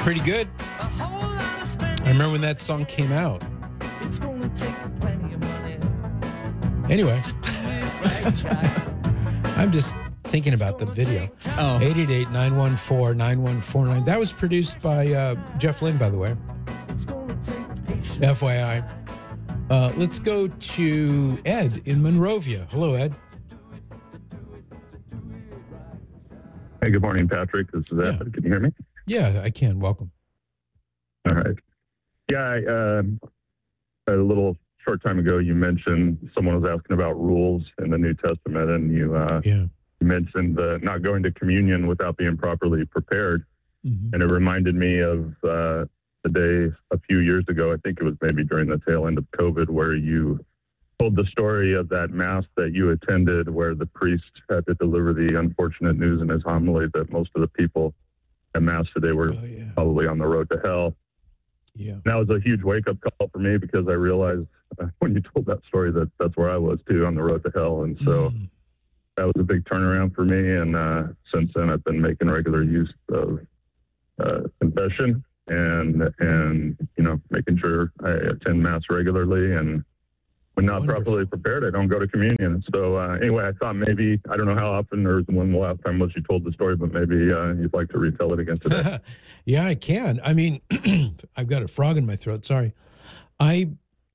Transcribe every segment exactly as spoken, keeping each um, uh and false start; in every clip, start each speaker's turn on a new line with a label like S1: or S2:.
S1: Pretty good. I remember when that song came out. Anyway, I'm just thinking about the video.
S2: Oh.
S1: eight eight eight, nine one four, nine one four nine. That was produced by uh, Jeff Lynne, by the way. F Y I. Uh, let's go to Ed in Monrovia. Hello, Ed.
S3: Hey, good morning, Patrick. This is Ed.
S1: Yeah.
S3: Can you hear me?
S1: Yeah, I can. Welcome.
S3: All right. Yeah, I, uh, a little short time ago, you mentioned someone was asking about rules in the New Testament, and you uh,
S1: Yeah.
S3: mentioned uh, not going to communion without being properly prepared.
S1: Mm-hmm.
S3: And it reminded me of uh, the day a few years ago, I think it was maybe during the tail end of COVID, where you told the story of that mass that you attended where the priest had to deliver the unfortunate news in his homily that most of the people at mass today were
S1: Oh, yeah.
S3: probably on the road to hell.
S1: Yeah.
S3: And that was a huge wake-up call for me, because I realized uh, when you told that story that that's where I was too, on the road to hell. And so
S1: Mm.
S3: that was a big turnaround for me. And uh, since then, I've been making regular use of uh, confession and, and, you know, making sure I attend mass regularly. And when not
S1: Wonderful.
S3: properly prepared, I don't go to communion. So uh, anyway, I thought maybe, I don't know how often or when the last time was you told the story, but maybe uh, you'd like to retell it again today.
S1: Yeah, I can. I mean, I've got a frog in my throat. Sorry. I,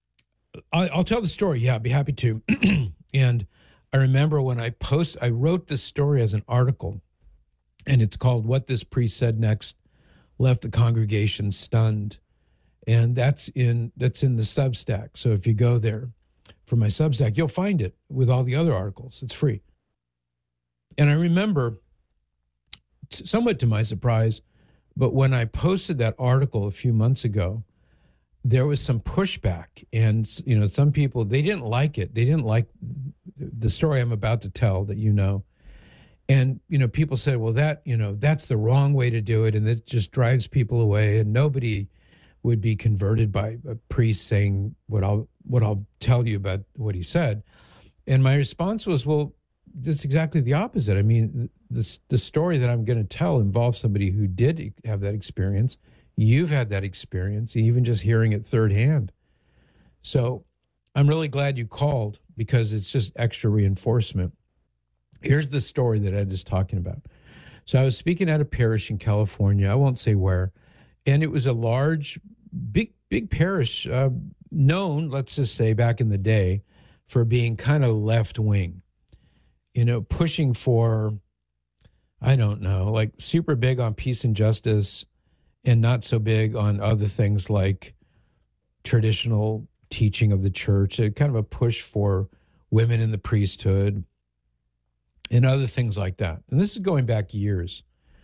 S1: I I'll tell the story. Yeah, I'd be happy to. And I remember when I post, I wrote this story as an article, and it's called "What This Priest Said Next Left the Congregation Stunned," and that's in that's in the Substack. So if you go there for my Substack, you'll find it with all the other articles. It's free. And I remember, t- somewhat to my surprise, but when I posted that article a few months ago, there was some pushback. And, you know, some people, they didn't like it. They didn't like the story I'm about to tell that you know. And, you know, people said, well, that, you know, that's the wrong way to do it. And it just drives people away. And nobody would be converted by a priest saying what I'll, what I'll tell you about what he said. And my response was, well, that's exactly the opposite. I mean, this, the story that I'm going to tell involves somebody who did have that experience. You've had that experience, even just hearing it third hand. So I'm really glad you called, because it's just extra reinforcement. Here's the story that Ed is talking about. So I was speaking at a parish in California. I won't say where. And it was a large, big, big parish, uh, known, let's just say back in the day, for being kind of left wing, you know, pushing for, I don't know, like super big on peace and justice and not so big on other things like traditional teaching of the church, a kind of a push for women in the priesthood and other things like that. And this is going back years.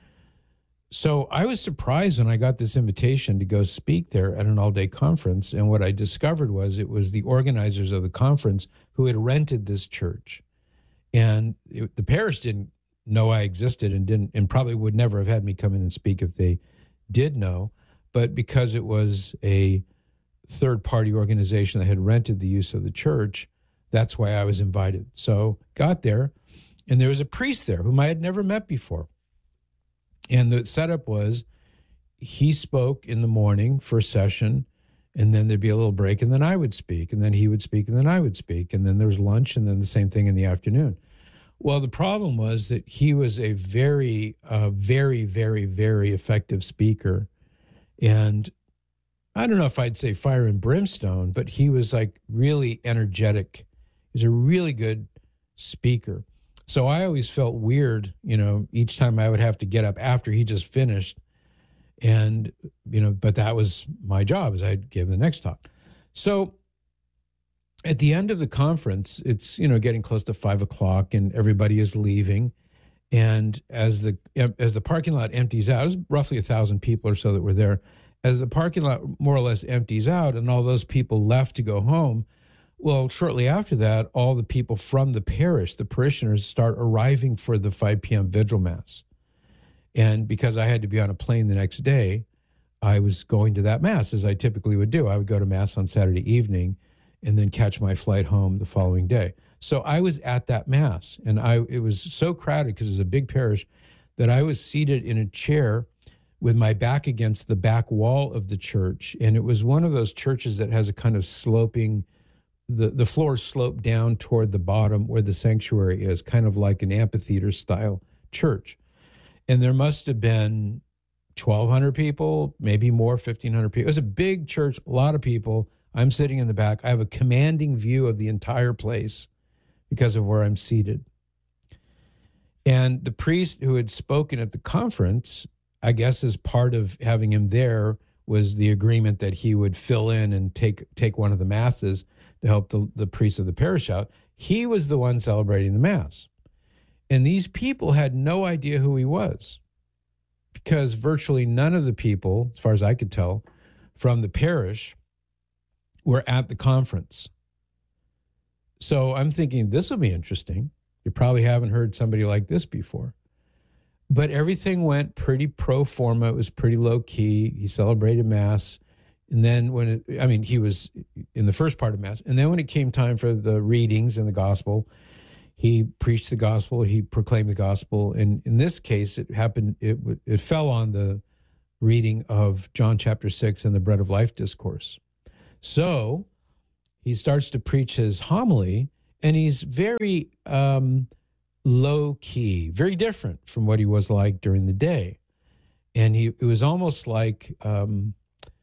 S1: So I was surprised when I got this invitation to go speak there at an all-day conference. And what I discovered was it was the organizers of the conference who had rented this church. And it, the parish didn't know I existed and didn't, and probably would never have had me come in and speak if they did know. But because it was a third-party organization that had rented the use of the church, that's why I was invited. So got there, and there was a priest there whom I had never met before. And the setup was he spoke in the morning for a session, and then there'd be a little break, and then I would speak, and then he would speak, and then I would speak, and then there was lunch, and then the same thing in the afternoon. Well, the problem was that he was a very, uh, very, very, very effective speaker. And I don't know if I'd say fire and brimstone, but he was like really energetic. He was a really good speaker. So I always felt weird, you know, each time I would have to get up after he just finished. And, you know, but that was my job, as I'd give the next talk. So at the end of the conference, it's, you know, getting close to five o'clock and everybody is leaving. And as the as the parking lot empties out, it was roughly a thousand people or so that were there. As the parking lot more or less empties out and all those people left to go home, well, shortly after that, all the people from the parish, the parishioners, start arriving for the five p.m. vigil mass. And because I had to be on a plane the next day, I was going to that mass, as I typically would do. I would go to mass on Saturday evening and then catch my flight home the following day. So I was at that mass, and I it was so crowded because it was a big parish that I was seated in a chair with my back against the back wall of the church. And it was one of those churches that has a kind of sloping, the, the floor sloped down toward the bottom where the sanctuary is, kind of like an amphitheater style church. And there must have been twelve hundred people, maybe more, fifteen hundred people. It was a big church, a lot of people. I'm sitting in the back. I have a commanding view of the entire place because of where I'm seated. And the priest who had spoken at the conference, I guess as part of having him there, was the agreement that he would fill in and take take one of the masses to help the, the priest of the parish out. He was the one celebrating the mass. And these people had no idea who he was, because virtually none of the people, as far as I could tell, from the parish were at the conference. So I'm thinking, this will be interesting. You probably haven't heard somebody like this before. But everything went pretty pro forma. It was pretty low key. He celebrated Mass. And then when it, I mean, he was in the first part of Mass. And then when it came time for the readings in the gospel, he preached the gospel, he proclaimed the gospel. And in this case, it happened, it, it fell on the reading of John chapter six and the Bread of Life discourse. So he starts to preach his homily, and he's very um, low key, very different from what he was like during the day. And he, it was almost like, um,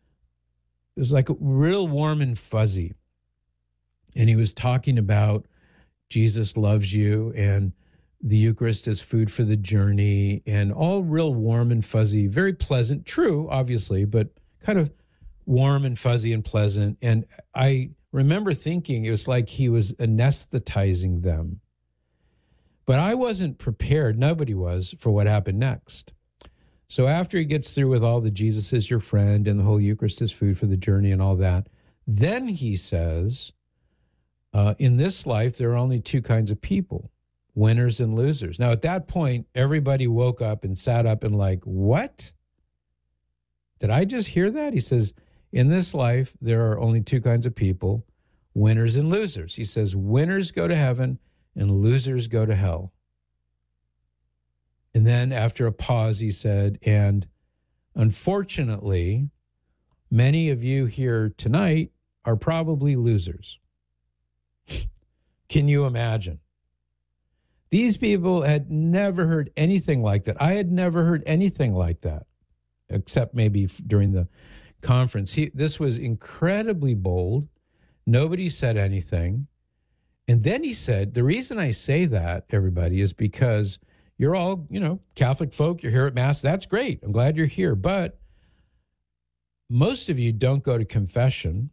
S1: it was like real warm and fuzzy. And he was talking about Jesus loves you, and the Eucharist is food for the journey, and all real warm and fuzzy, very pleasant, true, obviously, but kind of warm and fuzzy and pleasant. And I remember thinking it was like he was anesthetizing them. But I wasn't prepared, nobody was, for what happened next. So after he gets through with all the Jesus is your friend and the whole Eucharist is food for the journey and all that, then he says, Uh, in this life, there are only two kinds of people, winners and losers. Now, at that point, everybody woke up and sat up and like, what? Did I just hear that? He says, in this life, there are only two kinds of people, winners and losers. He says, winners go to heaven and losers go to hell. And then after a pause, he said, and unfortunately, many of you here tonight are probably losers. Can you imagine? These people had never heard anything like that. I had never heard anything like that, except maybe during the conference. He, this was incredibly bold. Nobody said anything. And then he said, the reason I say that, everybody, is because you're all, you know, Catholic folk. You're here at Mass. That's great. I'm glad you're here. But most of you don't go to confession.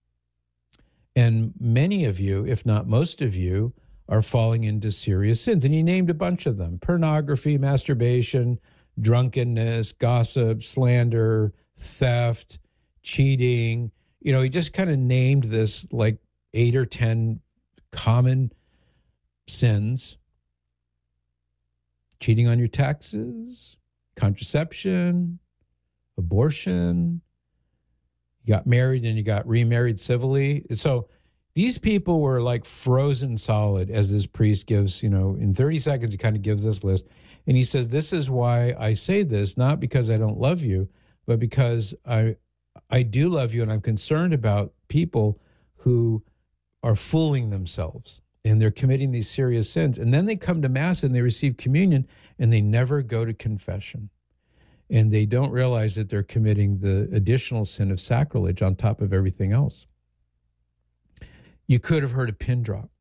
S1: And many of you, if not most of you, are falling into serious sins. And he named a bunch of them: pornography, masturbation, drunkenness, gossip, slander, theft, cheating. You know, he just kind of named this like eight or ten common sins. Cheating on your taxes, contraception, abortion. You got married and you got remarried civilly. So these people were like frozen solid, as this priest gives, you know, in thirty seconds, he kind of gives this list. And he says, this is why I say this, not because I don't love you, but because I I do love you, and I'm concerned about people who are fooling themselves and they're committing these serious sins. And then they come to Mass and they receive communion and they never go to confession. And they don't realize that they're committing the additional sin of sacrilege on top of everything else. You could have heard a pin drop.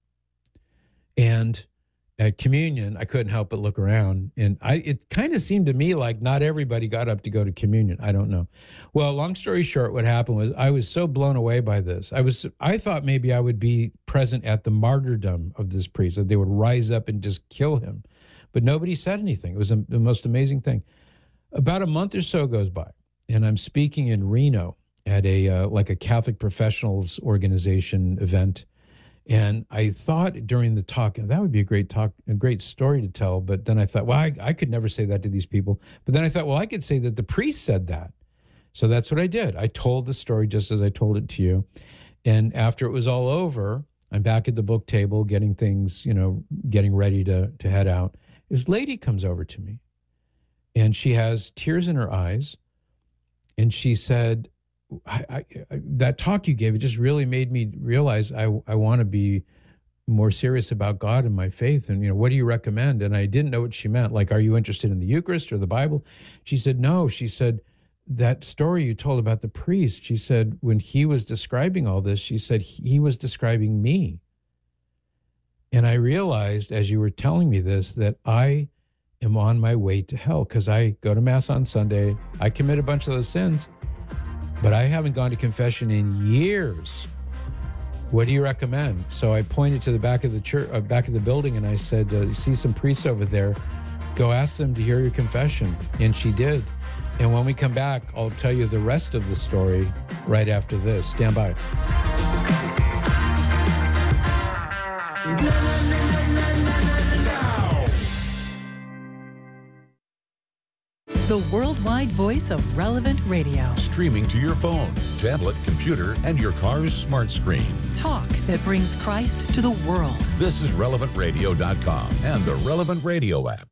S1: And at communion, I couldn't help but look around. And I it kind of seemed to me like not everybody got up to go to communion. I don't know. Well, long story short, what happened was I was so blown away by this. I was I thought maybe I would be present at the martyrdom of this priest, that they would rise up and just kill him. But nobody said anything. It was a, the most amazing thing. About a month or so goes by, and I'm speaking in Reno at a uh, like a Catholic professionals organization event. And I thought during the talk, that would be a great talk, a great story to tell. But then I thought, well, I, I could never say that to these people. But then I thought, well, I could say that the priest said that. So that's what I did. I told the story just as I told it to you. And after it was all over, I'm back at the book table getting things, you know, getting ready to, to head out. This lady comes over to me. and she has tears in her eyes. And she said, I, I, I, that talk you gave, it just really made me realize I, I want to be more serious about God and my faith. And, you know, what do you recommend? And I didn't know what she meant. Like, are you interested in the Eucharist or the Bible? She said, no. She said, that story you told about the priest, she said, when he was describing all this, she said, he was describing me. And I realized as you were telling me this, that I am on my way to hell because I go to Mass on Sunday. I commit a bunch of those sins, but I haven't gone to confession in years. What do you recommend? So I pointed to the back of the church, uh, back of the building, and I said, uh, see some priests over there. Go ask them to hear your confession. And she did. And when we come back, I'll tell you the rest of the story right after this. Stand by.
S2: The worldwide voice of Relevant Radio.
S4: Streaming to your phone, tablet, computer, and your car's smart screen.
S2: Talk that brings Christ to the world.
S4: This is relevant radio dot com and the Relevant Radio app.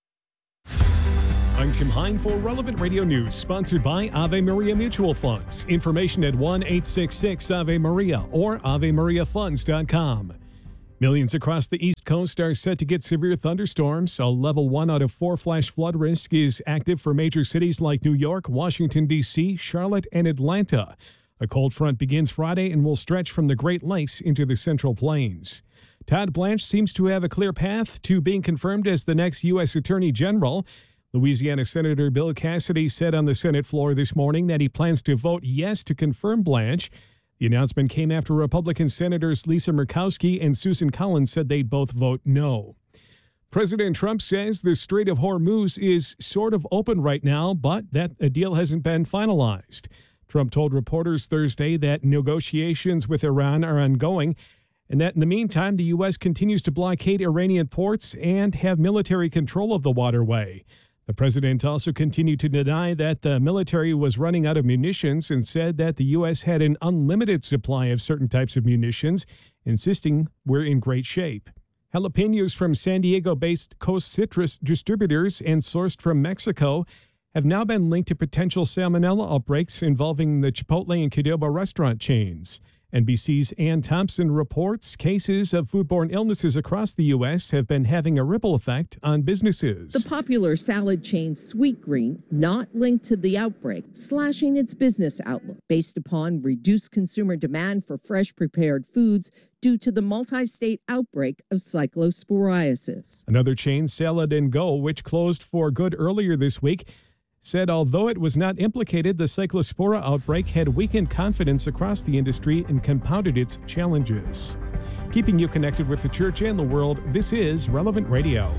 S5: I'm Tim Hine for Relevant Radio News, sponsored by Ave Maria Mutual Funds. Information at one eight six six Ave Maria or ave maria funds dot com. Millions across the East Coast are set to get severe thunderstorms. A level one out of four flash flood risk is active for major cities like New York, Washington, D C, Charlotte, and Atlanta. A cold front begins Friday and will stretch from the Great Lakes into the Central Plains. Todd Blanche seems to have a clear path to being confirmed as the next U S Attorney General. Louisiana Senator Bill Cassidy said on the Senate floor this morning that he plans to vote yes to confirm Blanche. The announcement came after Republican Senators Lisa Murkowski and Susan Collins said they'd both vote no. President Trump says the Strait of Hormuz is sort of open right now, but that a deal hasn't been finalized. Trump told reporters Thursday that negotiations with Iran are ongoing and that in the meantime, the U S continues to blockade Iranian ports and have military control of the waterway. The president also continued to deny that the military was running out of munitions and said that the U S had an unlimited supply of certain types of munitions, insisting we're in great shape. Jalapenos from San Diego-based Coast Citrus distributors and sourced from Mexico have now been linked to potential salmonella outbreaks involving the Chipotle and Qdoba restaurant chains. N B C's Ann Thompson reports cases of foodborne illnesses across the U S have been having a ripple effect on businesses.
S6: The popular salad chain Sweetgreen, not linked to the outbreak, slashing its business outlook based upon reduced consumer demand for fresh prepared foods due to the multi-state outbreak of cyclosporiasis.
S5: Another chain, Salad and Go, which closed for good earlier this week, said although it was not implicated, the cyclospora outbreak had weakened confidence across the industry and compounded its challenges. Keeping you connected with the church and the world, this is Relevant Radio.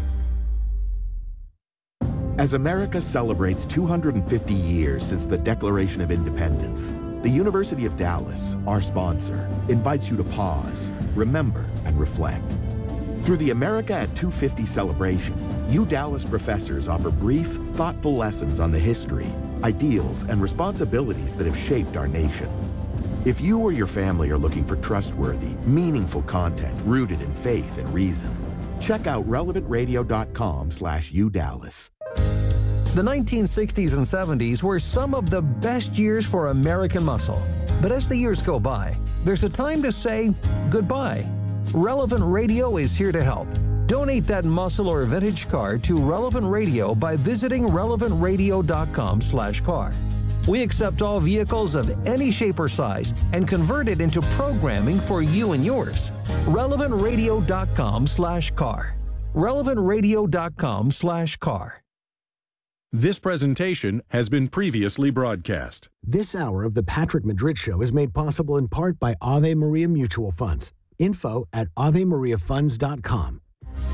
S7: As America celebrates two hundred fifty years since the Declaration of Independence, the University of Dallas, our sponsor, invites you to pause, remember, and reflect. Through the America at two fifty celebration, U Dallas professors offer brief, thoughtful lessons on the history, ideals, and responsibilities that have shaped our nation. If you or your family are looking for trustworthy, meaningful content rooted in faith and reason, check out relevant radio dot com slash U Dallas.
S8: The nineteen sixties and seventies were some of the best years for American muscle. But as the years go by, there's a time to say goodbye. Relevant Radio is here to help. Donate that muscle or vintage car to Relevant Radio by visiting relevant radio dot com slash car. We accept all vehicles of any shape or size and convert it into programming for you and yours. relevant radio dot com slash car. relevant radio dot com slash car.
S9: This presentation has been previously broadcast.
S10: This hour of the Patrick Madrid Show is made possible in part by Ave Maria Mutual Funds. Info at ave maria funds dot com.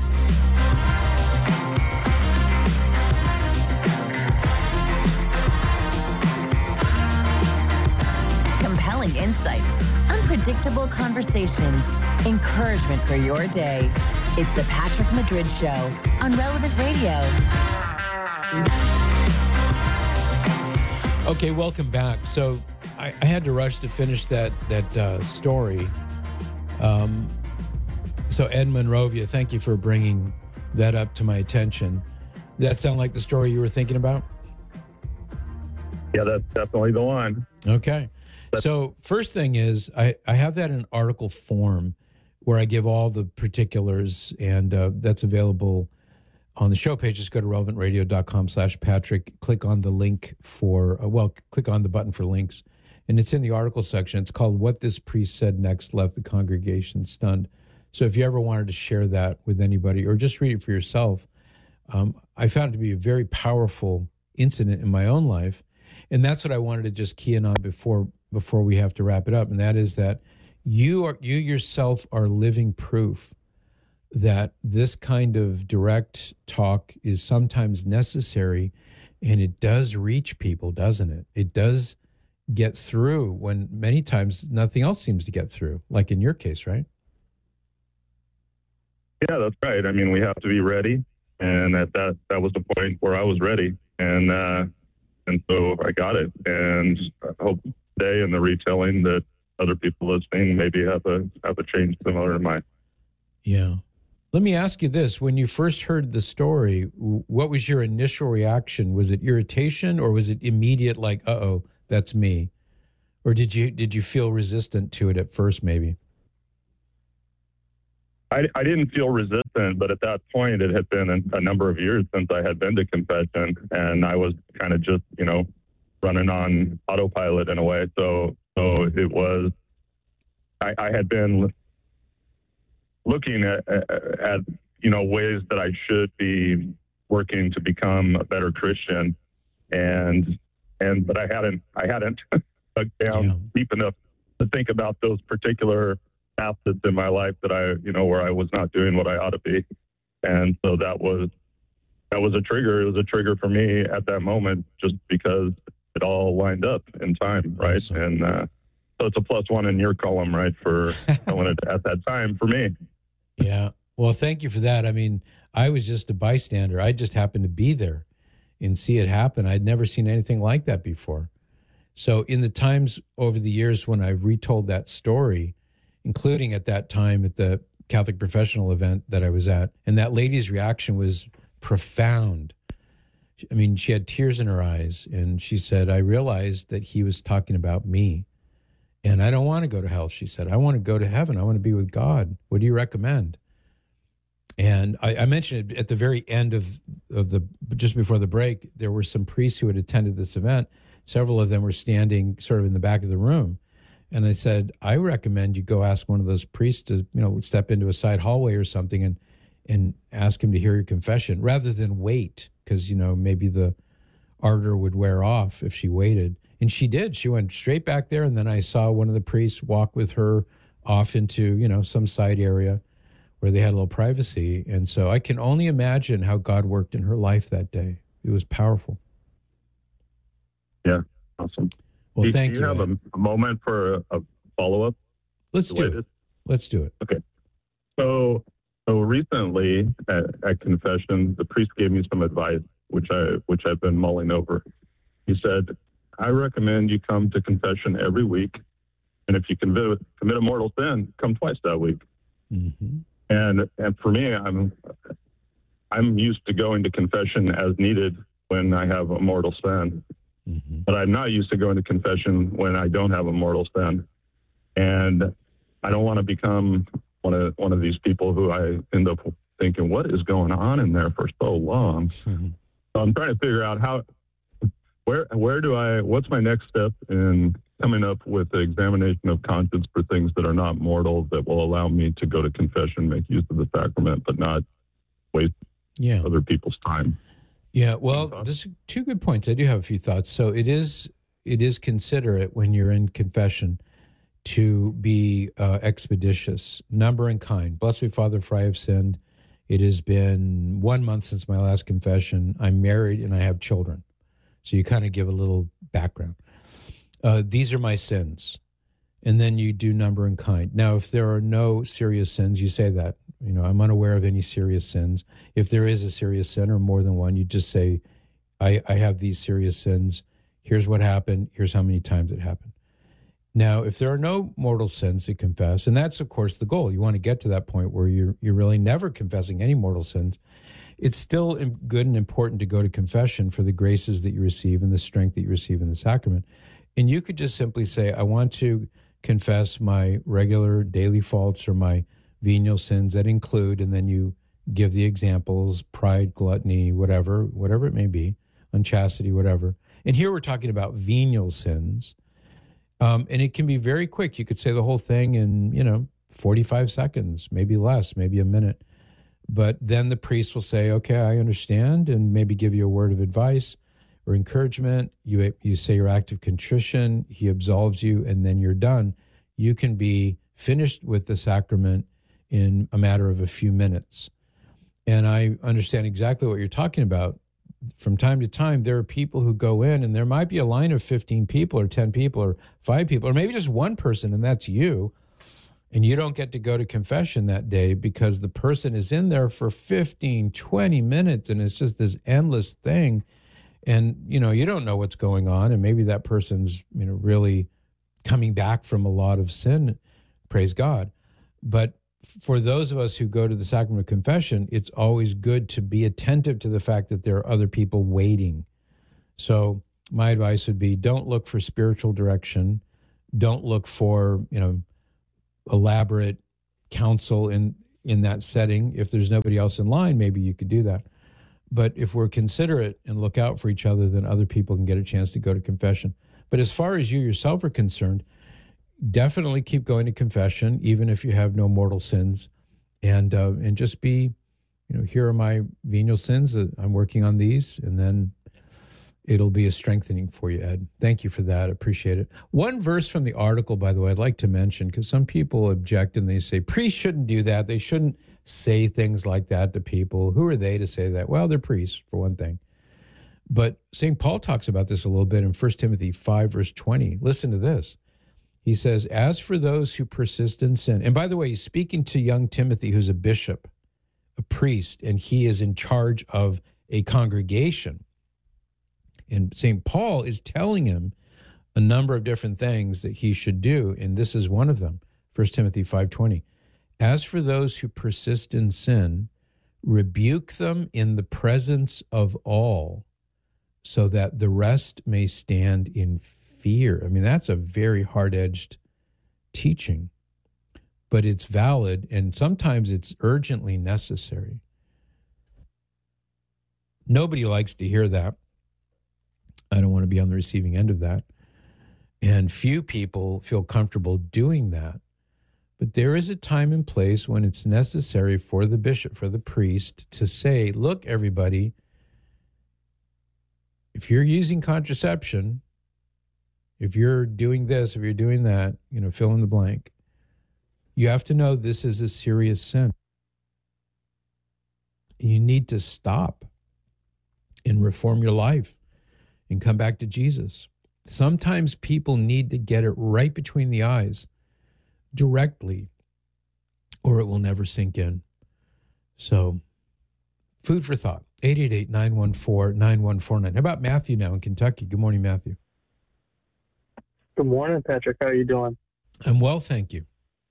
S11: Compelling insights, unpredictable conversations, encouragement for your day. It's the Patrick Madrid Show on Relevant Radio.
S1: Okay, welcome back. So I, I had to rush to finish that that uh, story. Um, so Ed Monrovia, thank you for bringing that up to my attention. Does that sound like the story you were thinking about?
S3: Yeah, that's definitely the one.
S1: Okay. So first thing is I, I have that in article form where I give all the particulars, and uh, that's available on the show page. Just go to relevant radio dot com slash Patrick. Click on the link for, uh, well, click on the button for links. And it's in the article section. It's called What This Priest Said Next Left the Congregation Stunned. So if you ever wanted to share that with anybody or just read it for yourself, um, I found it to be a very powerful incident in my own life. And that's what I wanted to just key in on before before we have to wrap it up. And that is that you are you yourself are living proof that this kind of direct talk is sometimes necessary, and it does reach people, doesn't it? It does get through when many times nothing else seems to get through, like in your case, right?
S3: Yeah, that's right. I mean, we have to be ready. And at that, that was the point where I was ready. And, uh, and so I got it. And I hope today in the retelling that other people listening maybe have a, have a change similar to mine.
S1: Yeah. Let me ask you this. When you first heard the story, what was your initial reaction? Was it irritation, or was it immediate, like, uh-oh, that's me? Or did you did you feel resistant to it at first, maybe?
S3: I, I didn't feel resistant, but at that point, it had been a, a number of years since I had been to confession, and I was kind of just, you know, running on autopilot in a way. So, so it was, I, I had been looking at, at, at, you know, ways that I should be working to become a better Christian, and and but I hadn't I hadn't dug down yeah. deep enough to think about those particular facets in my life that I, you know, where I was not doing what I ought to be. And so that was, that was a trigger. It was a trigger for me at that moment, just because it all lined up in time. Right. Awesome. And, uh, so it's a plus one in your column, right? For knowing it at that time for me.
S1: Yeah. Well, thank you for that. I mean, I was just a bystander. I just happened to be there and see it happen. I'd never seen anything like that before. So in the times over the years when I've retold that story, including at that time at the Catholic professional event that I was at. And that lady's reaction was profound. I mean, she had tears in her eyes, and she said, I realized that he was talking about me, and I don't want to go to hell. She said, I want to go to heaven. I want to be with God. What do you recommend? And I, I mentioned it at the very end of, of the, just before the break, there were some priests who had attended this event. Several of them were standing sort of in the back of the room. And I said, I recommend you go ask one of those priests to, you know, step into a side hallway or something and and ask him to hear your confession rather than wait, because, you know, maybe the ardor would wear off if she waited. And she did. She went straight back there. And then I saw one of the priests walk with her off into, you know, some side area where they had a little privacy. And so I can only imagine how God worked in her life that day. It was powerful.
S3: Yeah. Awesome.
S1: Well,
S3: do,
S1: thank
S3: do you.
S1: you
S3: have a, a moment for a, a follow-up?
S1: Let's do it. Let's do it.
S3: Okay. So, so recently at, at confession, the priest gave me some advice, which I which I've been mulling over. He said, "I recommend you come to confession every week, and if you commit commit a mortal sin, come twice that week."
S1: Mm-hmm.
S3: And and for me, I'm I'm used to going to confession as needed when I have a mortal sin. Mm-hmm. But I'm not used to going to confession when I don't have a mortal sin. And I don't want to become one of one of these people who I end up thinking, what is going on in there for so long? Mm-hmm. So I'm trying to figure out how, where where do I, what's my next step in coming up with the examination of conscience for things that are not mortal that will allow me to go to confession, make use of the sacrament, but not waste
S1: yeah.
S3: other people's time?
S1: Yeah, well, there's two good points. I do have a few thoughts. So it is it is considerate when you're in confession to be uh, expeditious, number and kind. Blessed be Father, for I have sinned. It has been one month since my last confession. I'm married and I have children. So you kind of give a little background. Uh, these are my sins. And then you do number and kind. Now, if there are no serious sins, you say that. You know, I'm unaware of any serious sins. If there is a serious sin or more than one, you just say, I, I have these serious sins. Here's what happened. Here's how many times it happened. Now, if there are no mortal sins to confess, and that's, of course, the goal. You want to get to that point where you're, you're really never confessing any mortal sins. it's still im- good and important to go to confession for the graces that you receive and the strength that you receive in the sacrament. And you could just simply say, I want to confess my regular daily faults or my venial sins that include, and then you give the examples, pride, gluttony, whatever, whatever it may be, unchastity, whatever. And here we're talking about venial sins. Um, and it can be very quick. You could say the whole thing in, you know, forty-five seconds, maybe less, maybe a minute. But then the priest will say, okay, I understand, and maybe give you a word of advice or encouragement. You, you say your act of contrition, he absolves you, and then you're done. You can be finished with the sacrament in a matter of a few minutes. And I understand exactly what you're talking about. From time to time, there are people who go in, and there might be a line of fifteen people or ten people or five people, or maybe just one person, and that's you. And you don't get to go to confession that day because the person is in there for fifteen, twenty minutes, and it's just this endless thing. And, you know, you don't know what's going on, and maybe that person's, you know, really coming back from a lot of sin, praise God. But for those of us who go to the sacrament of confession, it's always good to be attentive to the fact that there are other people waiting. So my advice would be, don't look for spiritual direction. Don't look for, you know, elaborate counsel in, in that setting. If there's nobody else in line, maybe you could do that. But if we're considerate and look out for each other, then other people can get a chance to go to confession. But as far as you yourself are concerned, definitely keep going to confession, even if you have no mortal sins, and uh, and just be, you know, here are my venial sins. That I'm working on these, and then it'll be a strengthening for you, Ed. Thank you for that. Appreciate it. One verse from the article, by the way, I'd like to mention, because some people object and they say priests shouldn't do that. They shouldn't say things like that to people. Who are they to say that? Well, they're priests, for one thing. But Saint Paul talks about this a little bit in First Timothy five, verse twenty. Listen to this. He says, as for those who persist in sin, and by the way, he's speaking to young Timothy, who's a bishop, a priest, and he is in charge of a congregation. And Saint Paul is telling him a number of different things that he should do, and this is one of them, First Timothy five twenty. As for those who persist in sin, rebuke them in the presence of all, so that the rest may stand in fear. I mean, that's a very hard-edged teaching, but it's valid, and sometimes it's urgently necessary. Nobody likes to hear that. I don't want to be on the receiving end of that. And few people feel comfortable doing that. But there is a time and place when it's necessary for the bishop, for the priest, to say, look, everybody, if you're using contraception, if you're doing this, if you're doing that, you know, fill in the blank, you have to know this is a serious sin. You need to stop and reform your life and come back to Jesus. Sometimes people need to get it right between the eyes directly, or it will never sink in. So, food for thought. eight eight eight, nine one four, nine one four nine. How about Matthew now in Kentucky? Good morning, Matthew.
S12: Good morning, Patrick. How are you doing?
S1: I'm well, thank you.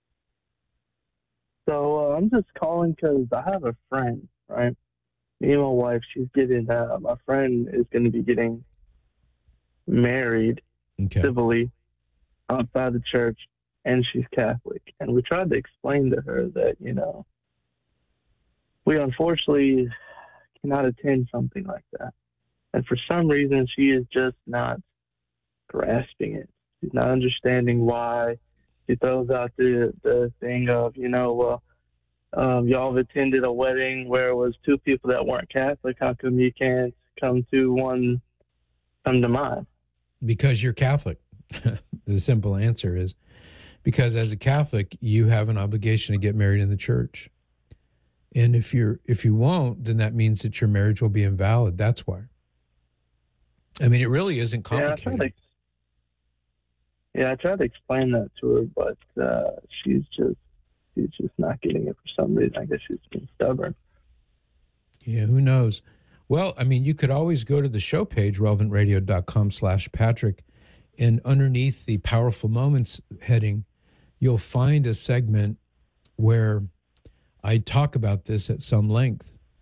S12: So uh, I'm just calling because I have a friend, right? Me and my wife, she's getting, uh, my friend is going to be getting married
S1: okay.
S12: civilly outside the church, and she's Catholic. And we tried to explain to her that, you know, we unfortunately cannot attend something like that. And for some reason, she is just not grasping it. She's not understanding why. She throws out the, the thing of, you know, well, um, y'all have attended a wedding where it was two people that weren't Catholic. How come you can't come to one, come to mine?
S1: Because you're Catholic. The simple answer is because as a Catholic, you have an obligation to get married in the church. And if you're if you won't, then that means that your marriage will be invalid. That's why. I mean, it really isn't complicated.
S12: Yeah, Yeah, I tried to explain that to her, but uh, she's just she's just not getting it for some reason. I guess she's been stubborn.
S1: Yeah, who knows? Well, I mean, you could always go to the show page, relevant radio dot com slash Patrick, and underneath the Powerful Moments heading, you'll find a segment where I talk about this at some length.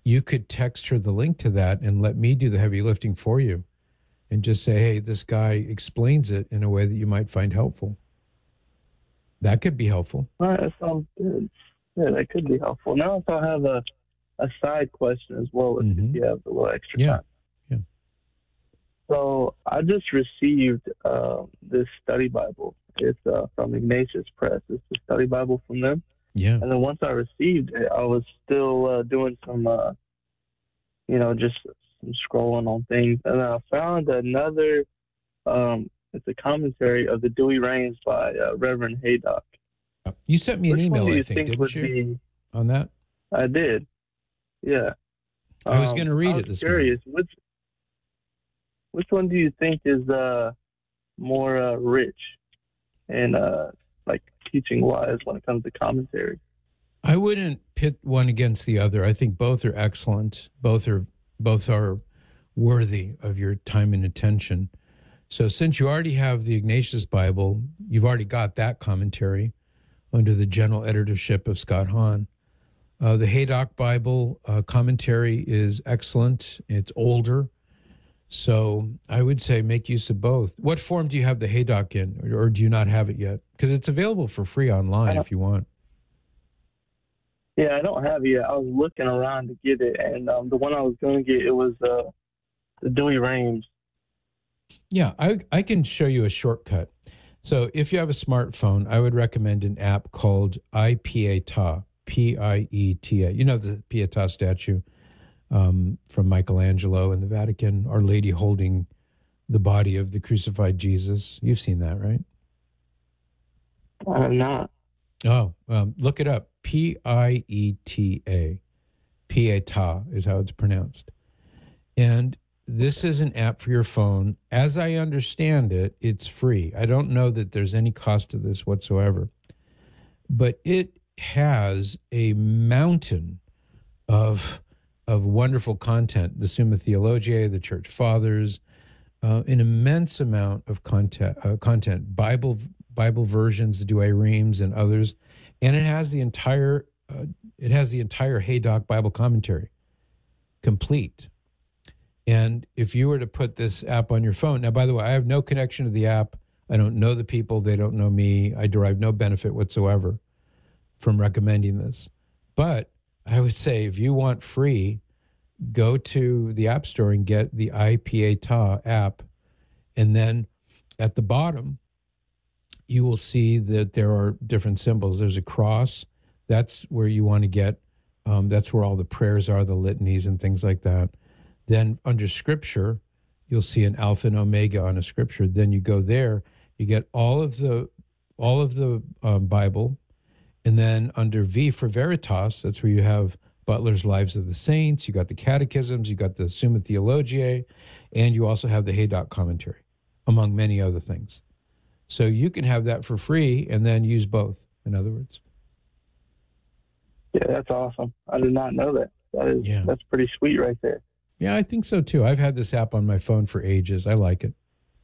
S1: you could text her the link to that and let me do the heavy lifting for you and just say, hey, this guy explains it in a way that you might find helpful. That could be helpful.
S12: All right, that sounds good. Yeah, that could be helpful. Now, if I have a, a side question as well, if
S1: Mm-hmm.
S12: you have a little extra
S1: Yeah.
S12: time.
S1: Yeah.
S12: So I just received uh, this study Bible. It's uh, from Ignatius Press. It's the study Bible from them.
S1: Yeah.
S12: And then once I received it, I was still uh, doing some, uh, you know, just some scrolling on things. And I found another, um, it's a commentary of the Dewey Reigns by uh, Reverend Haydock.
S1: You sent me an
S12: Which
S1: email,
S12: one do you
S1: I think,
S12: think
S1: didn't
S12: would
S1: you,
S12: be-
S1: on that?
S12: I did. Yeah.
S1: I was
S12: Um,
S1: going to read
S12: I
S1: it
S12: was
S1: this morning.
S12: curious, which, which one do you think is uh, more uh, rich and uh, like teaching wise when it comes to commentary?
S1: I wouldn't pit one against the other. I think both are excellent. Both are both are worthy of your time and attention. So since you already have the Ignatius Bible, you've already got that commentary under the general editorship of Scott Hahn. Uh, the Haydock Bible uh, commentary is excellent. It's older. So I would say make use of both. What form do you have the Haydock in, or, or do you not have it yet? Because it's available for free online if you want.
S12: Yeah, I don't have it yet. I was looking around to get it, and um, the one I was going to get, it was uh, the Dewey Reigns.
S1: Yeah, I, I can show you a shortcut. So if you have a smartphone, I would recommend an app called iPieta, P I E T A. You know the Pietà statue um, from Michelangelo in the Vatican, Our Lady holding the body of the crucified Jesus. You've seen that, right?
S12: I have not.
S1: Oh, um, look it up. P I E T A. Pietà is how it's pronounced. And this is an app for your phone. As I understand it, it's free. I don't know that there's any cost to this whatsoever. But it has a mountain of, of wonderful content. The Summa Theologiae, the Church Fathers, uh, an immense amount of content, uh, content, Bible Bible versions, the Douay-Rheims and others. And it has the entire uh, it has the entire Haydock Bible commentary complete. And if you were to put this app on your phone, now, by the way, I have no connection to the app. I don't know the people. They don't know me. I derive no benefit whatsoever from recommending this. But I would say if you want free, go to the App Store and get the iPieta app. And then at the bottom, you will see that there are different symbols. There's a cross. That's where you want to get, um, that's where all the prayers are, the litanies and things like that. Then under Scripture, you'll see an Alpha and Omega on a Scripture. Then you go there, you get all of the all of the um, Bible, and then under V for Veritas, that's where you have Butler's Lives of the Saints. You got the Catechisms, you got the Summa Theologiae, and you also have the Haydock commentary, among many other things. So you can have that for free and then use both. In other words,
S12: Yeah, that's awesome. I did not know that. That is
S1: Yeah.
S12: that's pretty sweet right there.
S1: yeah, I think so too. I've had this app on my phone for ages. I like it.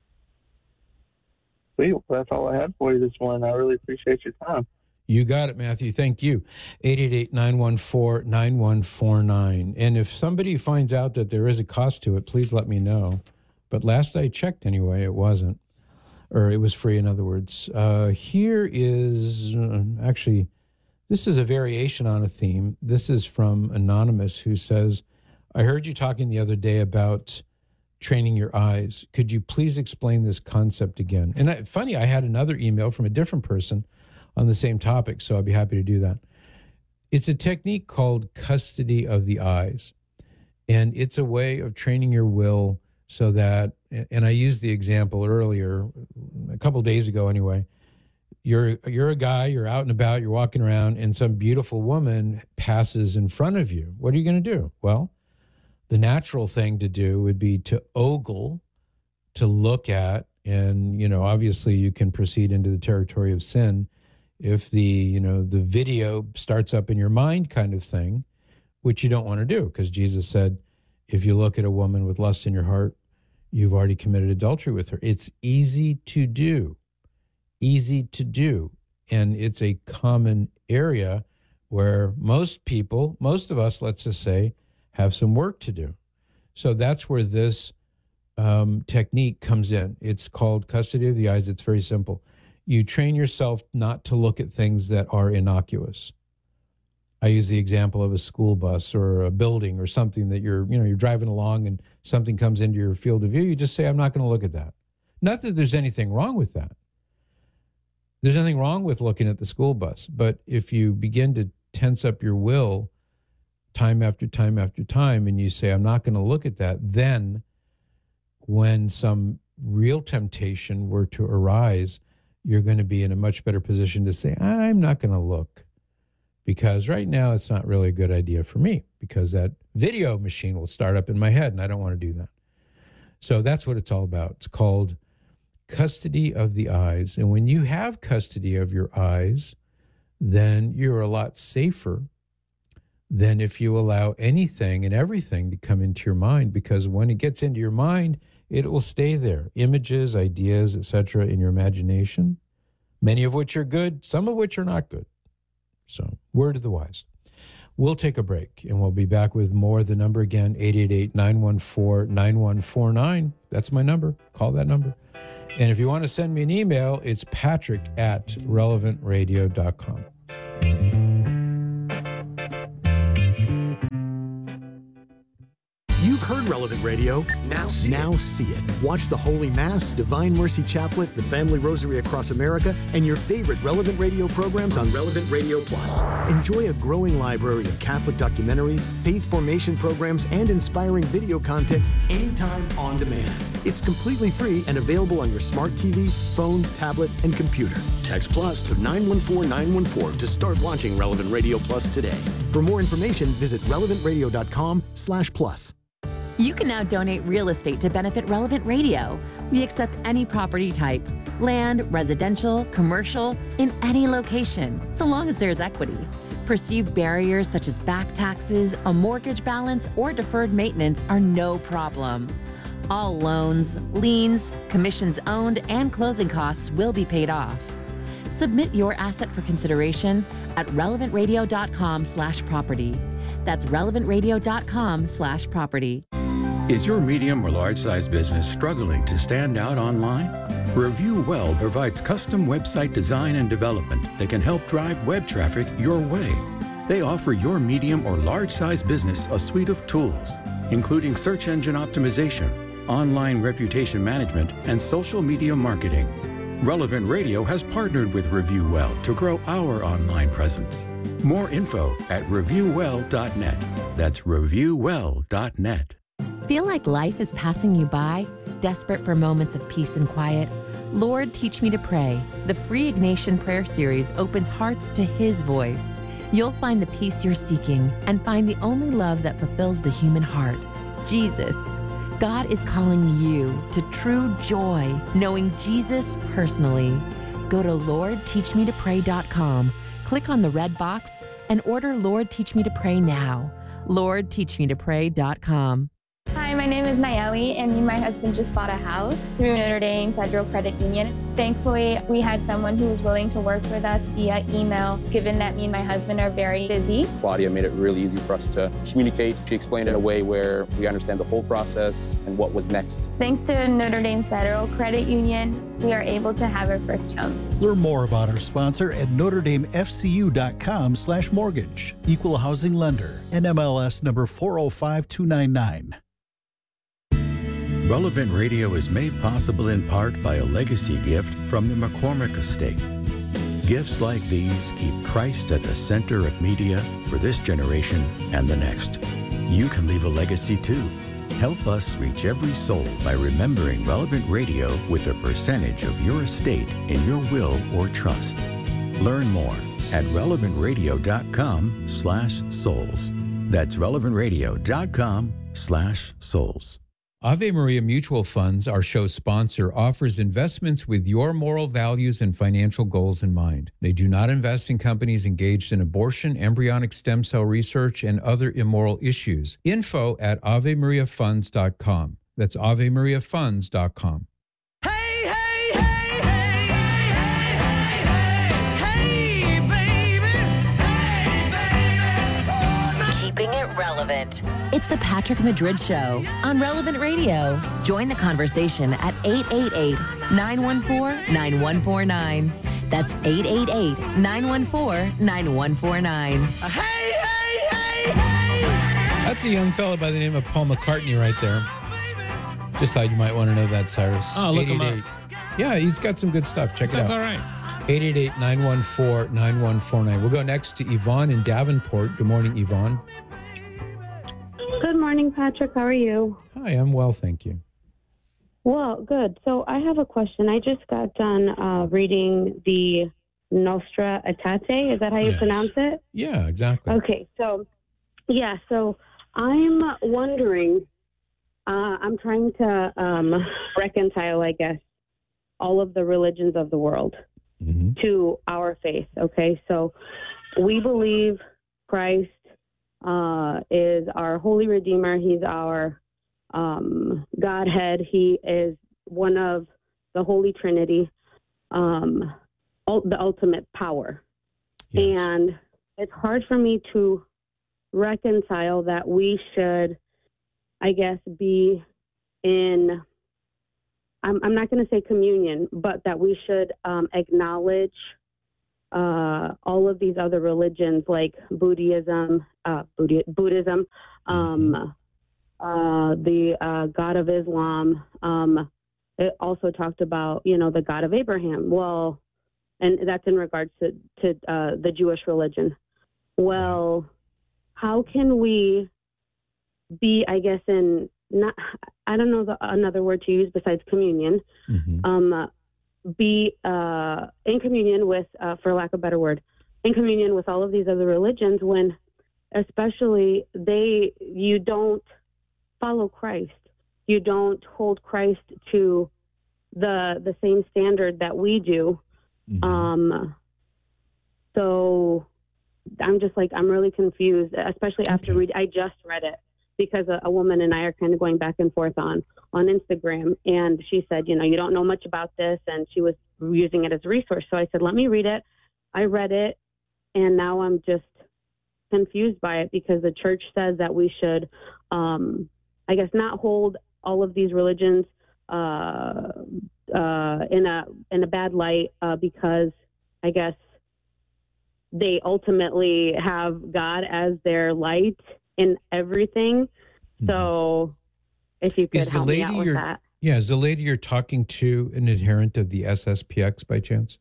S12: Sweet. Well, that's all I had for you this morning. I really appreciate your time.
S1: You got it, Matthew. Thank you. eight eight eight, nine one four, nine one four nine. And if somebody finds out that there is a cost to it, please let me know. But last I checked anyway, it wasn't. Or it was free, in other words. Uh, here is, uh, actually, this is a variation on a theme. This is from Anonymous, who says, I heard you talking the other day about training your eyes. Could you please explain this concept again? And I, funny, I had another email from a different person on the same topic, so I'd be happy to do that. It's a technique called custody of the eyes, and it's a way of training your will so that, and I used the example earlier, a couple of days ago anyway, you're you're a guy, you're out and about, you're walking around, and some beautiful woman passes in front of you. What are you going to do? Well, the natural thing to do would be to ogle, to look at, and, you know, obviously you can proceed into the territory of sin if the, you know, the video starts up in your mind kind of thing, which you don't want to do, because Jesus said, if you look at a woman with lust in your heart, you've already committed adultery with her. It's easy to do, easy to do. And it's a common area where most people, most of us, let's just say, have some work to do. So that's where this um, technique comes in. It's called custody of the eyes. It's very simple. You train yourself not to look at things that are innocuous. I use the example of a school bus or a building or something that you're, you know, you're driving along and something comes into your field of view. You just say, I'm not going to look at that. Not that there's anything wrong with that. There's nothing wrong with looking at the school bus. But if you begin to tense up your will time after time after time and you say, I'm not going to look at that, then when some real temptation were to arise, you're going to be in a much better position to say, I'm not going to look, because right now it's not really a good idea for me, because that video machine will start up in my head and I don't want to do that. So that's what it's all about. It's called custody of the eyes. And when you have custody of your eyes, then you're a lot safer than if you allow anything and everything to come into your mind, because when it gets into your mind, it will stay there. Images, ideas, et cetera, in your imagination, many of which are good, some of which are not good. So, word of the wise. We'll take a break, and we'll be back with more. The number again, eight eight eight, nine one four, nine one four nine. That's my number. Call that number. And if you want to send me an email, it's patrick at relevant radio dot com.
S10: You've heard Relevant Radio. Now see, now it. see it. Watch the Holy Mass, Divine Mercy Chaplet, the Family Rosary Across America, and your favorite Relevant Radio programs on Relevant Radio Plus. Enjoy a growing library of Catholic documentaries, faith formation programs, and inspiring video content anytime on demand. It's completely free and available on your smart T V, phone, tablet, and computer. Text Plus to nine one four nine one four to start launching Relevant Radio Plus today. For more information, visit relevant radio dot com slash plus.
S13: You can now donate real estate to benefit Relevant Radio. We accept any property type, land, residential, commercial, in any location, so long as there's equity. Perceived barriers such as back taxes, a mortgage balance, or deferred maintenance are no problem. All loans, liens, commissions owned, and closing costs will be paid off. Submit your asset for consideration at relevant radio dot com slash property. That's relevant radio dot com slash property.
S14: Is your medium or large size business struggling to stand out online? Review Well provides custom website design and development that can help drive web traffic your way. They offer your medium or large size business a suite of tools, including search engine optimization, online reputation management, and social media marketing. Relevant Radio has partnered with Review Well to grow our online presence. More info at review well dot net. That's review well dot net.
S13: Feel like life is passing you by? Desperate for moments of peace and quiet? Lord, Teach Me to Pray. The free Ignatian prayer series opens hearts to His voice. You'll find the peace you're seeking and find the only love that fulfills the human heart, Jesus. God is calling you to true joy, knowing Jesus personally. Go to lord teach me to pray dot com, click on the red box, and order Lord Teach Me to Pray now. lord teach me to pray dot com.
S15: Hi, my name is Nayeli, and me and my husband just bought a house through Notre Dame Federal Credit Union. Thankfully, we had someone who was willing to work with us via email, given that me and my husband are very busy.
S16: Claudia made it really easy for us to communicate. She explained it in a way where we understand the whole process and what was next.
S15: Thanks to Notre Dame Federal Credit Union, we are able to have our first home.
S17: Learn more about our sponsor at notre dame f c u dot com slash mortgage. Equal housing lender. N M L S number four oh five two nine nine.
S14: Relevant Radio is made possible in part by a legacy gift from the McCormick Estate. Gifts like these keep Christ at the center of media for this generation and the next. You can leave a legacy too. Help us reach every soul by remembering Relevant Radio with a percentage of your estate in your will or trust. Learn more at relevant radio dot com slash souls. That's relevant radio dot com slash souls.
S1: Ave Maria Mutual Funds, our show sponsor, offers investments with your moral values and financial goals in mind. They do not invest in companies engaged in abortion, embryonic stem cell research, and other immoral issues. Info at ave maria funds dot com. That's ave maria funds dot com.
S11: Keeping it relevant. It's the Patrick Madrid Show on Relevant Radio. Join the conversation at eight eight eight, nine one four, nine one four nine. That's eight eight eight, nine one four, nine one four nine.
S1: Hey, hey, hey, hey! That's a young fella by the name of Paul McCartney right there. Just thought you might want to know that, Cyrus.
S18: Oh, look him up.
S1: Yeah, he's got some good stuff. Check
S18: That's
S1: it out.
S18: all right.
S1: eight eight eight, nine one four, nine one four nine. We'll go next to Yvonne in Davenport. Good morning, Yvonne.
S19: Good morning, Patrick. How are you?
S1: Hi, I'm well, thank you.
S19: Well, good. So I have a question. I just got done uh, reading the Nostra Aetate. Is that how you
S1: Yes.
S19: pronounce it?
S1: Yeah, exactly.
S19: Okay. So, yeah. So I'm wondering, uh, I'm trying to um, reconcile, I guess, all of the religions of the world
S1: mm-hmm.
S19: to our faith. Okay. So we believe Christ uh, is our holy Redeemer. He's our um, Godhead. He is one of the Holy Trinity, um, ul- the ultimate power.
S1: Yes.
S19: And it's hard for me to reconcile that we should, I guess, be in, I'm, I'm not going to say communion, but that we should um, acknowledge uh, all of these other religions like Buddhism, uh, Buddhi- Buddhism, um, uh, the uh, God of Islam. Um, it also talked about, you know, the God of Abraham. Well, and that's in regards to, to uh, the Jewish religion. Well, how can we be, I guess, in not, I don't know the, another word to use besides communion,
S1: mm-hmm.
S19: um, be uh, in communion with, uh, for lack of a better word, in communion with all of these other religions when especially they, you don't follow Christ. You don't hold Christ to the the same standard that we do.
S1: Mm-hmm.
S19: Um, so I'm just like, I'm really confused, especially after
S1: Okay.
S19: read. I just read it because a, a woman and I are kind of going back and forth on, on Instagram. And she said, you know, you don't know much about this. And she was using it as a resource. So I said, let me read it. I read it. And now I'm just confused by it because the church says that we should, um, I guess, not hold all of these religions uh, uh, in a in a bad light uh, because I guess they ultimately have God as their light in everything.
S1: Mm-hmm.
S19: So if you could
S1: Is the
S19: help me
S1: lady
S19: out with
S1: you're,
S19: that.
S1: yeah, is the lady you're talking to an adherent of the S S P X by chance?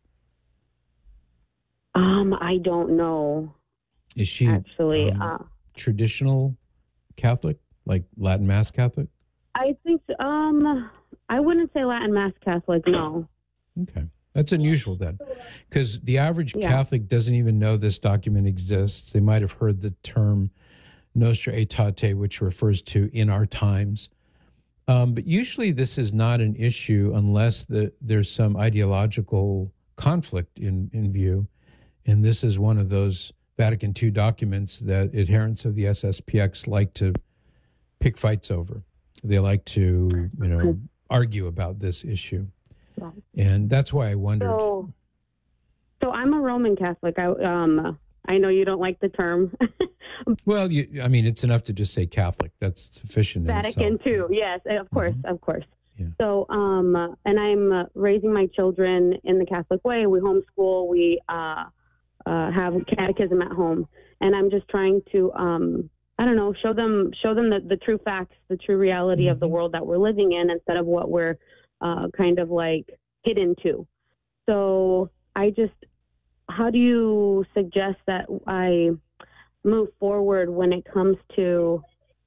S19: Um, I don't know.
S1: Is she
S19: Actually,
S1: um,
S19: uh,
S1: traditional Catholic, like Latin Mass Catholic?
S19: I think um, I wouldn't say Latin Mass Catholic. No.
S1: Okay. That's unusual then, because the average
S19: Yeah.
S1: Catholic doesn't even know this document exists. They might have heard the term Nostra Aetate, which refers to in our times. Um, but usually this is not an issue unless the, there's some ideological conflict in, in view. And this is one of those Vatican Two documents that adherents of the S S P X like to pick fights over. They like to, you know, argue about this issue.
S19: Right.
S1: And that's why I wondered.
S19: So, so I'm a Roman Catholic. I um, I know you don't like the term.
S1: Well, you, I mean, it's enough to just say Catholic. That's sufficient. in
S19: Vatican
S1: itself.
S19: too. Yes, of course, of course.
S1: Yeah.
S19: So, um, and I'm uh, raising my children in the Catholic way. We homeschool. We uh, uh, have catechism at home, and I'm just trying to, um, I don't know, show them show them the, the true facts, the true reality of the world that we're living in, instead of what we're uh, kind of like hidden to. So, I just, how do you suggest that I move forward when it comes to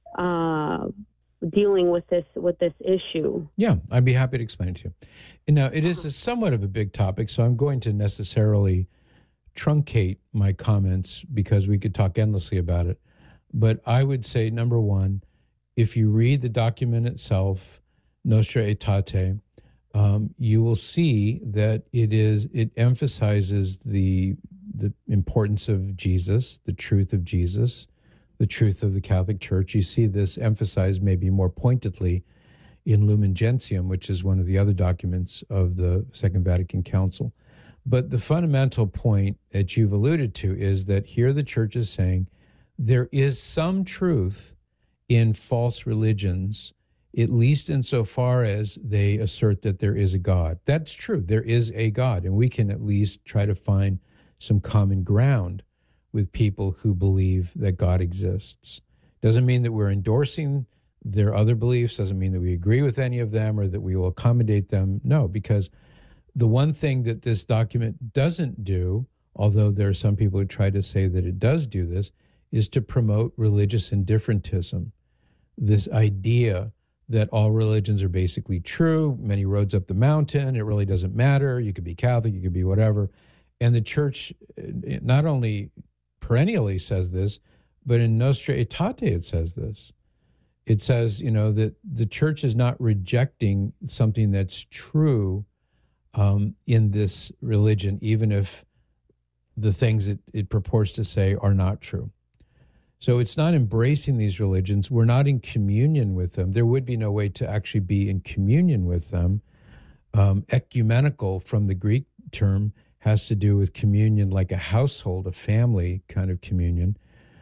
S19: uh, dealing with this with this issue?
S1: Yeah, I'd be happy to explain it to you. And now, it is a somewhat of a big topic, so I'm going to necessarily truncate my comments because we could talk endlessly about it. But I would say, number one, if you read the document itself, Nostra Aetate, um, you will see that it is it emphasizes the the importance of Jesus, the truth of Jesus, the truth of the Catholic Church. You see this emphasized maybe more pointedly in Lumen Gentium, which is one of the other documents of the Second Vatican Council. But the fundamental point that you've alluded to is that here the Church is saying there is some truth in false religions, at least insofar as they assert that there is a God. That's true. There is a God, and we can at least try to find some common ground with people who believe that God exists. Doesn't mean that we're endorsing their other beliefs, doesn't mean that we agree with any of them or that we will accommodate them. No, because the one thing that this document doesn't do, although there are some people who try to say that it does do this, is to promote religious indifferentism. This idea that all religions are basically true, many roads up the mountain, it really doesn't matter, you could be Catholic, you could be whatever. And the church not only perennially says this, but in Nostra Aetate it says this. It says, you know, that the church is not rejecting something that's true um, in this religion, even if the things that it purports to say are not true. So it's not embracing these religions. We're not in communion with them. There would be no way to actually be in communion with them. Um, ecumenical, from the Greek term, has to do with communion like a household, a family kind of communion.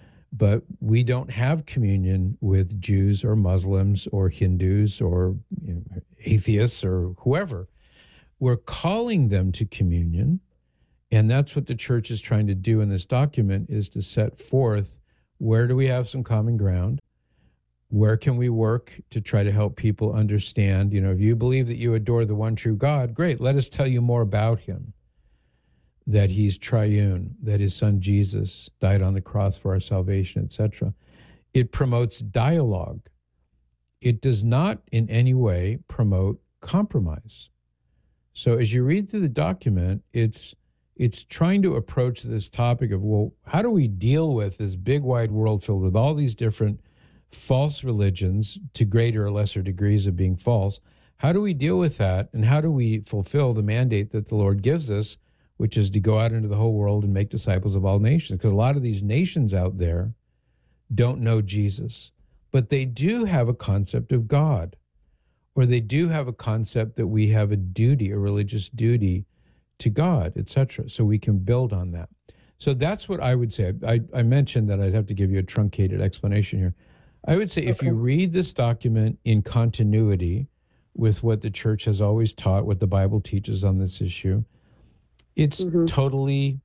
S1: But we don't have communion with Jews or Muslims or Hindus or you know, atheists or whoever. We're calling them to communion. And that's what the church is trying to do in this document, is to set forth, where do we have some common ground? Where can we work to try to help people understand? You know, if you believe that you adore the one true God, great, let us tell you more about him. That he's triune, that his son Jesus died on the cross for our salvation, et cetera. It promotes dialogue. It does not in any way promote compromise. So as you read through the document, it's it's trying to approach this topic of, well, how do we deal with this big wide world filled with all these different false religions to greater or lesser degrees of being false? How do we deal with that? And how do we fulfill the mandate that the Lord gives us, which is to go out into the whole world and make disciples of all nations? Because a lot of these nations out there don't know Jesus, but they do have a concept of God, or they do have a concept that we have a duty, a religious duty to God, et cetera. So we can build on that. So that's what I would say. I, I mentioned that I'd have to give you a truncated explanation here. I would say okay. If you read this document in continuity with what the church has always taught, what the Bible teaches on this issue, it's mm-hmm. totally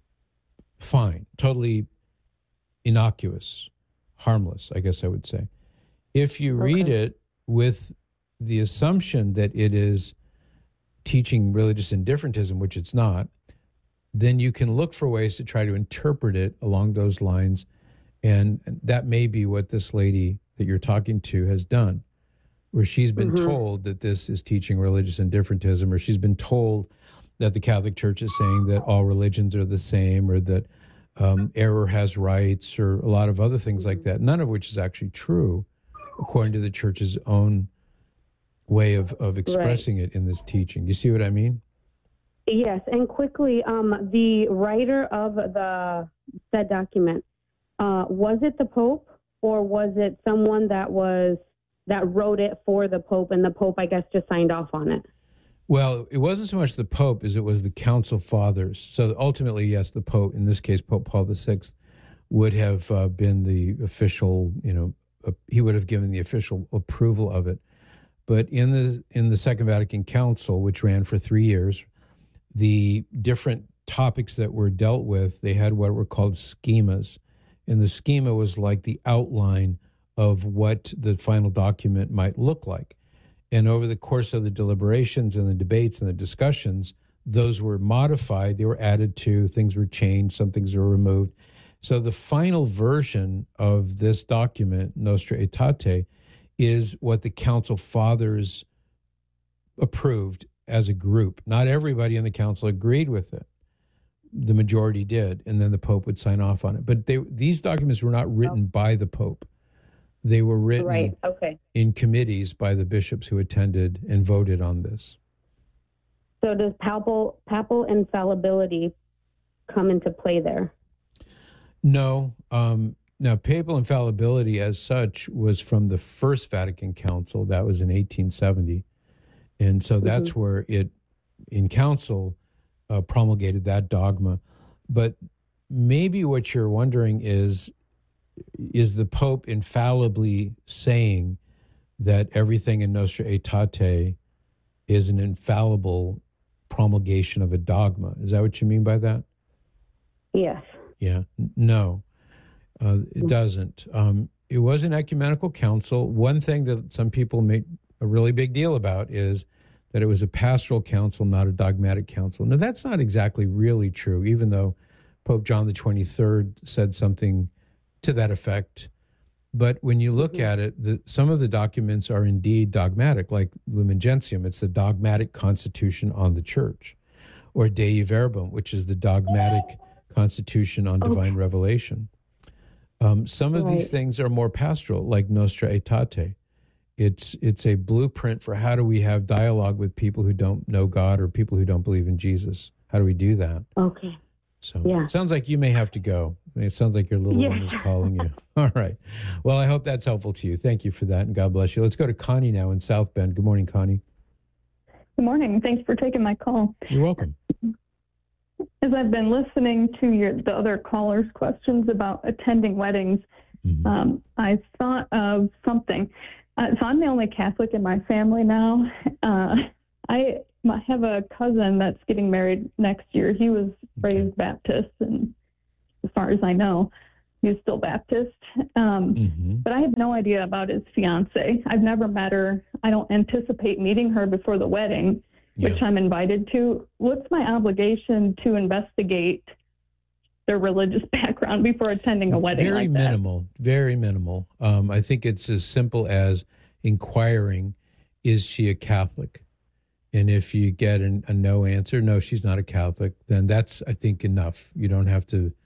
S1: fine, totally innocuous, harmless, I guess I would say. If you okay. read it with the assumption that it is teaching religious indifferentism, which it's not, then you can look for ways to try to interpret it along those lines. And that may be what this lady that you're talking to has done, where she's been mm-hmm. told that this is teaching religious indifferentism, or she's been told that the Catholic Church is saying that all religions are the same, or that um, error has rights, or a lot of other things like that, none of which is actually true, according to the Church's own way of, of expressing right. it in this teaching. You see what I mean?
S19: Yes, and quickly, um, the writer of the said document, uh, was it the Pope, or was it someone that was that wrote it for the Pope, and the Pope, I guess, just signed off on it?
S1: Well, it wasn't so much the Pope as it was the Council Fathers. So ultimately, yes, the Pope, in this case, Pope Paul the Sixth, would have uh, been the official, you know, uh, he would have given the official approval of it. But in the in the Second Vatican Council, which ran for three years, the different topics that were dealt with, they had what were called schemas. And the schema was like the outline of what the final document might look like. And over the course of the deliberations and the debates and the discussions, those were modified, they were added to, things were changed, some things were removed. So the final version of this document, Nostra Aetate, is what the Council Fathers approved as a group. Not everybody in the council agreed with it. The majority did, and then the Pope would sign off on it. But they, these documents were not written oh. by the Pope. They were written
S19: right. okay.
S1: in committees by the bishops who attended and voted on this.
S19: So does papal, papal infallibility come into play there?
S1: No. Um, now, papal infallibility as such was from the First Vatican Council. That was in eighteen seventy. And so that's mm-hmm. where it, in council, uh, promulgated that dogma. But maybe what you're wondering is, is the Pope infallibly saying that everything in Nostra Aetate is an infallible promulgation of a dogma? Is that what you mean by that?
S19: Yes.
S1: Yeah. N- No, uh, it doesn't. Um, it was an ecumenical council. One thing that some people make a really big deal about is that it was a pastoral council, not a dogmatic council. Now, that's not exactly really true, even though Pope John the twenty-third said something to that effect. But when you look at it, the, some of the documents are indeed dogmatic, like Lumen Gentium. It's the dogmatic constitution on the church, or Dei Verbum, which is the dogmatic constitution on divine revelation. Um, some of these
S19: Right.
S1: things are more pastoral, like Nostra Aetate. It's it's a blueprint for how do we have dialogue with people who don't know God or people who don't believe in Jesus. How do we do that?
S19: Okay.
S1: So
S19: Yeah.
S1: it sounds like you may have to go. It sounds like your little
S19: Yeah.
S1: one is calling you. All right. Well, I hope that's helpful to you. Thank you for that, and God bless you. Let's go to Connie now in South Bend. Good morning, Connie.
S18: Good morning. Thanks for taking my call.
S1: You're welcome.
S18: As I've been listening to your the other callers' questions about attending weddings, um, I thought of something. Uh, so I'm the only Catholic in my family now. Uh, I, I have a cousin that's getting married next year. He was raised Baptist, and as far as I know, he's still Baptist. Um, But I have no idea about his fiance. I've never met her. I don't anticipate meeting her before the wedding, which I'm invited to. What's my obligation to investigate their religious background before attending a wedding
S1: Very
S18: like that?
S1: minimal, very minimal. Um, I think it's as simple as inquiring, is she a Catholic? And if you get an, a no answer, no, she's not a Catholic, then that's, I think, enough. You don't have to